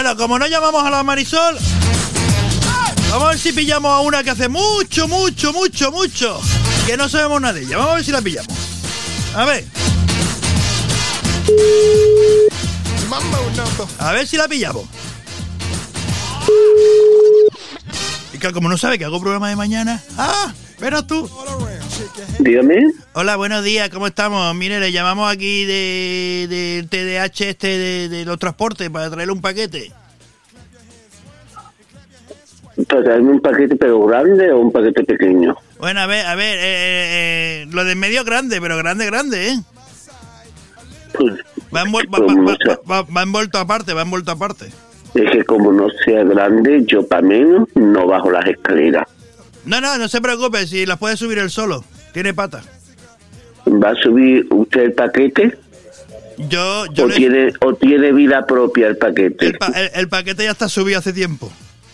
Bueno, como no llamamos a la Marisol, vamos a ver si pillamos a una que hace mucho, que no sabemos nada de ella. Vamos a ver si la pillamos. A ver. A ver si la pillamos. Y que como no sabe que hago programa de mañana. ¡Ah! Verás tú. Dígame. Hola, buenos días, ¿cómo estamos? Mire, le llamamos aquí del TDH de los transportes para traerle un paquete. ¿Para traerme un paquete pero grande o un paquete pequeño? Bueno, a ver, lo de medio grande, pero grande, ¿eh? Pues, Va envuelto aparte. es que como no sea grande, yo para menos no bajo las escaleras. No se preocupe, si las puede subir él solo. Tiene patas. ¿Va a subir usted el paquete? Yo ¿O tiene vida propia el paquete? El paquete ya está subido hace tiempo.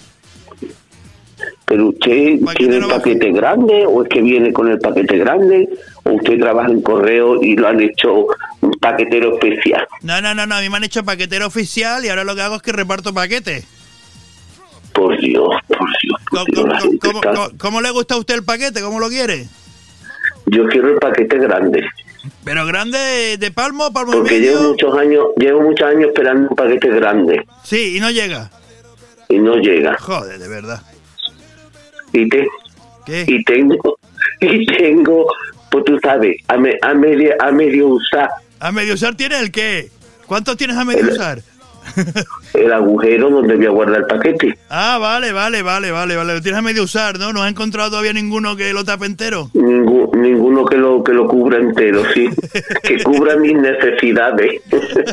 ¿Pero usted tiene el paquete grande o es que viene con el paquete grande? ¿O usted trabaja en correo y lo han hecho un paquetero especial? No, a mí me han hecho paquetero oficial y ahora lo que hago es que reparto paquetes. Por Dios. ¿Cómo le gusta a usted el paquete? ¿Cómo lo quiere? Yo quiero el paquete grande. ¿Pero grande de palmo y porque medio? llevo muchos años esperando un paquete grande. Sí, y no llega. Y no llega. Joder, de verdad. ¿Qué? Y tengo, pues tú sabes, a medio usar. ¿A medio usar tiene el qué? ¿Cuántos tienes a medio usar? El agujero donde voy a guardar el paquete. Ah, vale. Lo tienes a medio usar, ¿no? ¿No has encontrado todavía ninguno que lo tape entero? Ninguno que lo cubra entero, sí. Que cubra mis necesidades.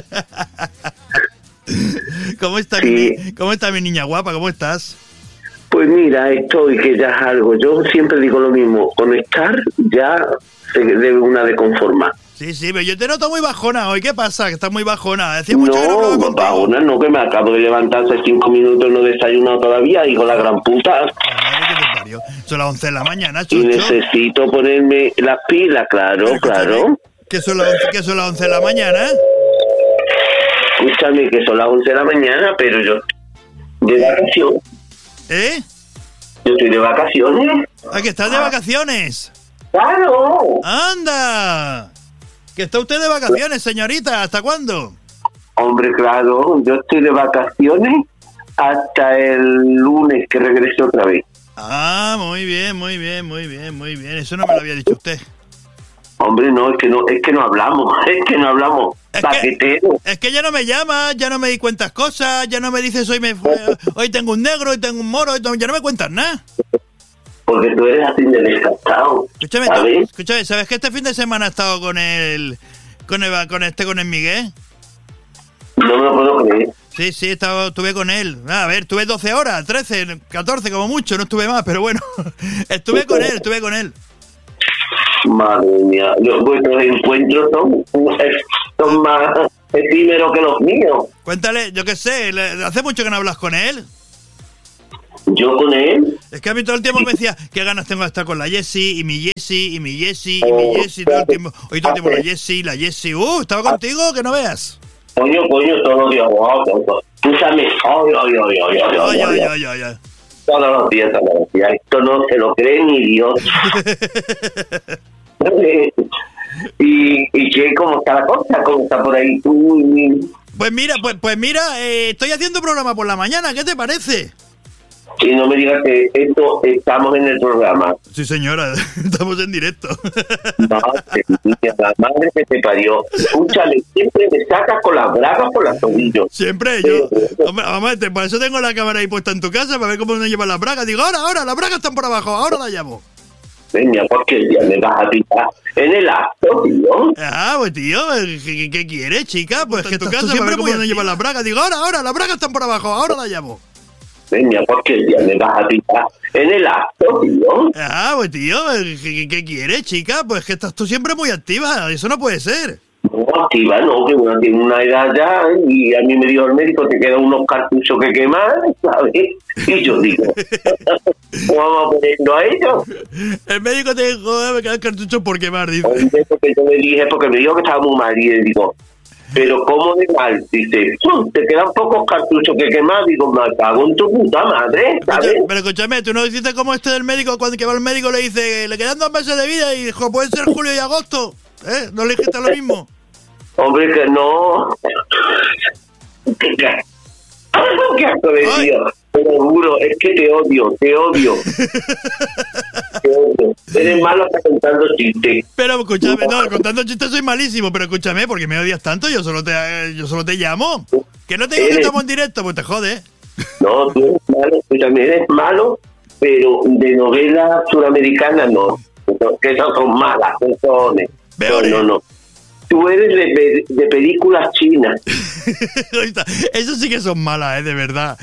¿Cómo está mi niña guapa? ¿Cómo estás? Pues mira, estoy que ya es algo. Yo siempre digo lo mismo. Conectar ya se debe una de conformar. Sí, pero yo te noto muy bajona hoy. ¿Qué pasa? Que estás muy bajona. Decía mucho que no hablaba contigo. Bajona no, que me acabo de levantar hace 5 minutos, no he desayunado todavía, hijo la gran puta. Son las 11 de la mañana, Chucho. Y necesito ponerme las pilas, claro. ¿Que son las 11 de la mañana? Escúchame, que son las 11 de la mañana, pero yo de vacaciones. ¿Eh? Yo estoy de vacaciones. ¿Ah, que estás de vacaciones? ¡Claro! ¡Anda! ¿Que está usted de vacaciones, señorita? ¿Hasta cuándo? Hombre, claro, yo estoy de vacaciones hasta el lunes que regreso otra vez. Ah, muy bien. Eso no me lo había dicho usted. Hombre, no, es que no hablamos. Paquetero. Es que ya no me llama, ya no me di cuentas cosas, ya no me dices hoy tengo un negro, hoy tengo un moro, ya no me cuentas nada. Porque tú eres así de descartado. Escúchame, ¿sabes que este fin de semana he estado con el Miguel? No me lo puedo creer. Sí, estuve con él. A ver, estuve 12 horas, 13, 14 como mucho, no estuve más, pero bueno, estuve con él. Madre mía, vuestros encuentros son más efímeros que los míos. Cuéntale, yo qué sé, ¿hace mucho que no hablas con él? ¿Yo con él? Es que a mí todo el tiempo me decía, qué ganas tengo de estar con la Jessie, y mi Jessie, todo el tiempo. Hoy todo el tiempo la Jessie. Estaba contigo, que no veas. Coño, todos los días, escúchame, Ay. Todos los días, esto no se lo cree ni Dios. ¿Y qué? ¿Cómo está la cosa? ¿Cómo está por ahí? Pues mira, estoy haciendo programa por la mañana, ¿qué te parece? Y no me digas que estamos en el programa. Sí, señora, estamos en directo. Madre mía, la madre que te parió. Escúchale, siempre me sacas con las bragas por las tobillos. Siempre, yo. Hombre, por eso tengo la cámara ahí puesta en tu casa, para ver cómo me llevan las bragas. Digo, ahora, las bragas están por abajo, ahora la llamo. Venga, porque ya me vas a picar en el acto, tío. Pues tío, ¿qué quieres, chica? Pues que en tu casa, para ver cómo me llevan las bragas. Digo, ahora, las bragas están por abajo, ahora la llamo. Venga, porque ya me vas a picar en el acto, tío. Pues tío, ¿qué quieres, chica? Pues que estás tú siempre muy activa, eso no puede ser. No, activa no, que uno tiene una edad ya y a mí me dijo el médico, te quedan unos cartuchos que quemar, ¿sabes? Y yo digo, vamos a ponerlo a ellos. El médico te dijo, me quedan cartuchos por quemar, dice. Porque yo le dije, porque me dijo que estaba muy mal y le digo, pero ¿cómo de mal? Dice, te quedan pocos cartuchos que quemar. Digo, me cago en tu puta madre, ¿sabes? Pero escúchame, tú no hiciste como este del médico, cuando que va al médico le dice, le quedan 2 meses de vida y dijo, pueden ser julio y agosto, ¿eh? ¿No le dijiste lo mismo? Hombre, que no. Qué asco de Dios. Te lo juro, es que te odio. Te odio. Eres malo hasta contando chistes. Pero escúchame, no, contando chistes soy malísimo, pero escúchame, ¿por qué me odias tanto? Yo solo te llamo. Que no te digo que estamos en directo, pues te jode. No, tú eres malo, tú también eres malo, pero de novela suramericana no. Que esas son malas, no. Tú eres de películas chinas. Eso sí que son malas, de verdad.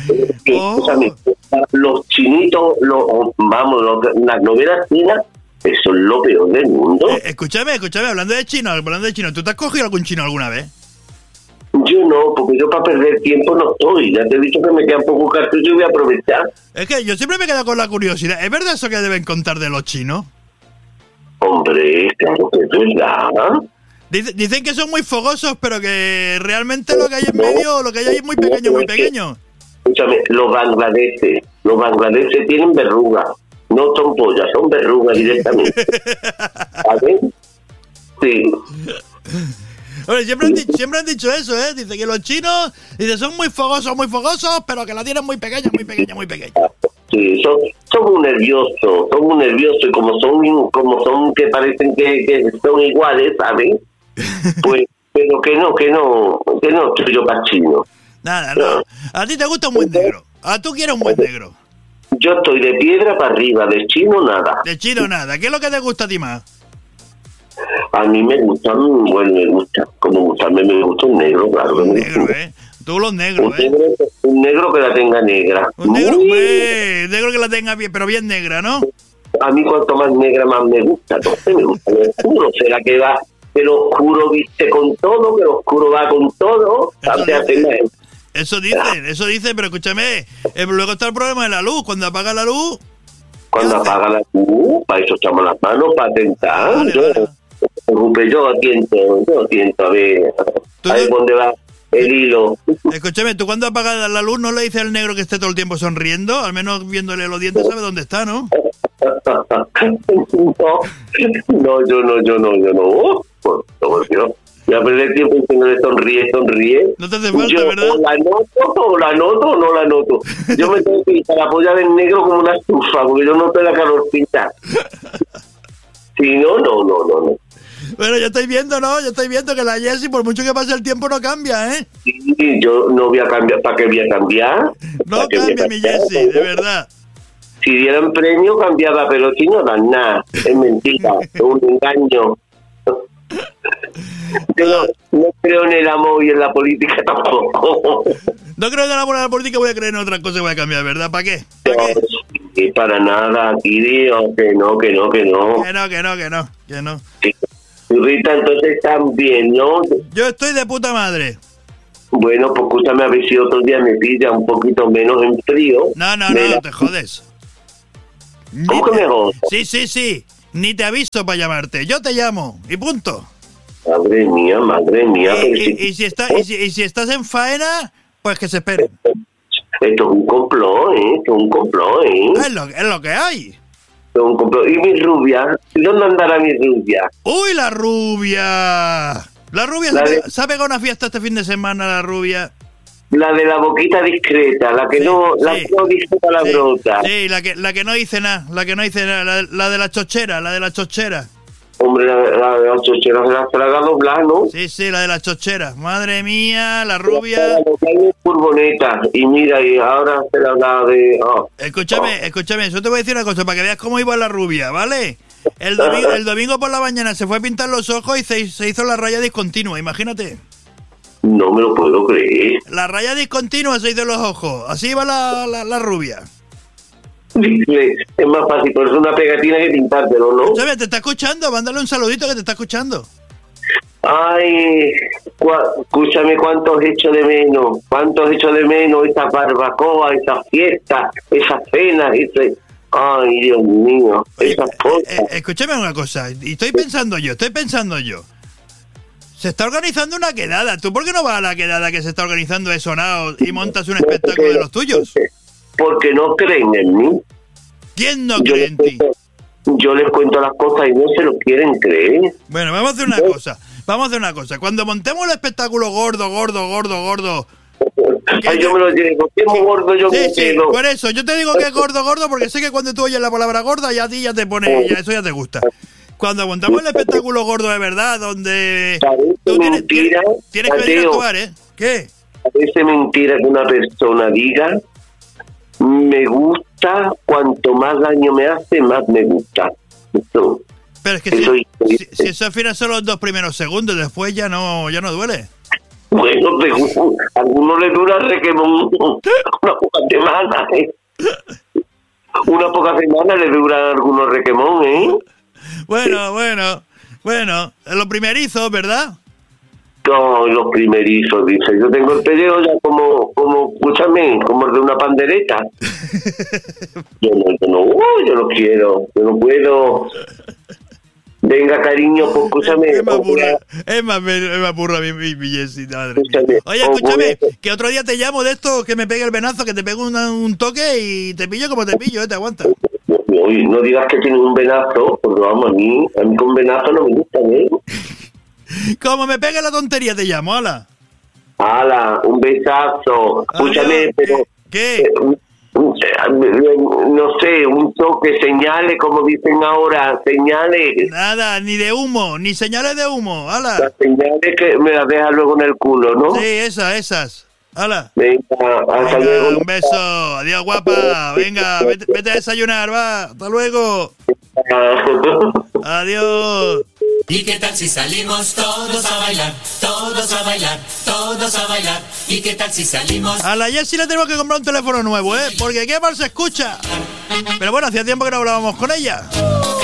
Los chinitos, las novelas chinas, eso es lo peor del mundo. Escúchame, hablando de chino, ¿tú te has cogido algún chino alguna vez? Yo no, porque yo para perder tiempo no estoy. Ya te he dicho que me quedan pocos cartuchos y voy a aprovechar. Es que yo siempre me quedo con la curiosidad. ¿Es verdad eso que deben contar de los chinos? Hombre, claro que es verdad. Dicen que son muy fogosos, pero que realmente lo que hay en medio, lo que hay ahí es muy pequeño. Escúchame, los bangladeses tienen verrugas. No son pollas, son verrugas directamente. ¿Sabes? Sí. Oye, siempre han dicho eso, ¿eh? Dice que los chinos, son muy fogosos, pero que la tienen muy pequeña. Sí, son muy nerviosos, y como son que parecen que son iguales, ¿sabes? Pues, pero que no, soy yo para chino. Nada, no. A ti te gusta un buen negro. Tú quieres un buen negro. Yo estoy de piedra para arriba, de chino nada. De chino nada. ¿Qué es lo que te gusta a ti más? A mí me gusta un negro, claro. Un negro, ¿eh? Tú los negros, un negro que la tenga negra. Un negro que la tenga bien, pero bien negra, ¿no? A mí cuanto más negra más me gusta. Entonces me gusta el oscuro. ¿Será que va? El oscuro viste con todo, que el oscuro va con todo. Eso dicen, pero escúchame, luego está el problema de la luz. Cuando apaga la luz... Para eso echamos las manos, para tentar. Yo tiento, a ver dónde va el hilo. Escúchame, tú cuando apagas la luz no le dices al negro que esté todo el tiempo sonriendo, al menos viéndole los dientes sabe dónde está, ¿no? No, yo no. Ya perder tiempo diciéndole sonríe. No te hace falta, ¿verdad? O la noto o no la noto. Yo me tengo que ir a la polla del negro como una estufa, porque yo noto la calorcita. Si no. Bueno, yo estoy viendo que la Jessie, por mucho que pase el tiempo, no cambia, ¿eh? Sí, yo no voy a cambiar. ¿Para qué voy a cambiar? No cambia, mi Jessie, de verdad. Si dieran premio, cambiaba, pero si no dan nada. Es mentira, es un engaño. Yo no creo en el amor y en la política tampoco. No creo en el amor y en la política, voy a creer en otra cosa y voy a cambiar, ¿verdad? ¿Para qué? Y para nada, aquí digo que no. Que no. Sí. Rita, entonces también, ¿no? Yo estoy de puta madre. Bueno, pues escúchame, a ver si otro día me pilla un poquito menos en frío. No, te jodes. ¿Cómo que me jodas? Sí. Ni te aviso para llamarte. Yo te llamo. Y punto. Madre mía. Y si estás en faena, pues que se esperen. Esto es un complot, ¿eh? Es lo que hay. Esto es un complot. ¿Y mi rubia? ¿Dónde andará mi rubia? ¡Uy, la rubia! La rubia se ha pegado una fiesta este fin de semana, la rubia. La de la boquita discreta, la que no dice palabrota. Sí, la que no dice nada, la de la chochera, Hombre, la de las chocheras se las traga doblar, ¿no? Sí, la de las chocheras. Madre mía, la rubia. Furgoneta. Y mira, y ahora se la de... Escúchame, yo te voy a decir una cosa, para que veas cómo iba la rubia, ¿vale? El domingo por la mañana se fue a pintar los ojos y se hizo la raya discontinua, imagínate. No me lo puedo creer. La raya discontinua se hizo en los ojos. Así iba la rubia. Es más fácil ponerse una pegatina que pintártelo, ¿no? ¿Sabes? Te está escuchando. Mándale un saludito que te está escuchando. Ay, escúchame, cuántos echo de menos. Esa barbacoa, esa fiesta, esas cenas, Ay, Dios mío, esas cosas. Escúchame una cosa. Y estoy pensando yo. Se está organizando una quedada. ¿Tú por qué no vas a la quedada que se está organizando de Sonaos y montas un espectáculo de los tuyos? Porque no creen en mí. ¿Quién no cree en ti? Yo les cuento las cosas y no se lo quieren creer. Bueno, vamos a hacer una cosa. Cuando montemos el espectáculo gordo... Ay, yo me lo llevo. ¿Qué muy gordo yo me Sí, quedo? por eso. Yo te digo que es gordo porque sé que cuando tú oyes la palabra gorda ya a ti ya te pone... eso ya te gusta. Cuando montamos el espectáculo gordo de verdad, donde... Tú tienes que venir a actuar, ¿eh? ¿Qué? Parece mentira que una persona diga me gusta, cuanto más daño me hace, más me gusta. Eso, pero es que si eso al final son los 2 primeros segundos, después ya no duele. Bueno, a algunos les dura el requemón una poca semana, Una poca semana les dura algunos requemón, Bueno, los primerizos, ¿verdad? No, los primerizos, dice. Yo tengo el pellejo ya como, escúchame, como el de una pandereta. Yo no quiero, yo no puedo. Venga, cariño, pues escúchame. Es más burra mi billecita, madre mía. Oye, escúchame, que otro día te llamo de esto, que me pegue el venazo, que te pego un toque y te pillo como te pillo, te aguanta. No digas que tienes un venazo, porque vamos, a mí con venazo no me gusta, Como me pegue la tontería, te llamo, hala. Hala, un besazo. Escúchame, pero... ¿Qué? No sé, un toque, señales, como dicen ahora, señales. Nada, ni de humo, ni señales de humo, hala. Las señales que me las dejas luego en el culo, ¿no? Sí, esas. Hala. Venga, hasta luego. Un beso, adiós, guapa. Venga, vete a desayunar, va. Hasta luego. Adiós. ¿Y qué tal si salimos todos a bailar? Todos a bailar, todos a bailar. ¿Y qué tal si salimos? A la Jessie le tenemos que comprar un teléfono nuevo, porque qué mal se escucha. Pero bueno, hacía tiempo que no hablábamos con ella.